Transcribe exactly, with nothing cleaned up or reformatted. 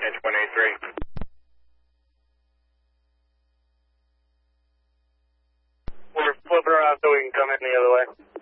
H one eight three. We're flipping around so we can come in the other way.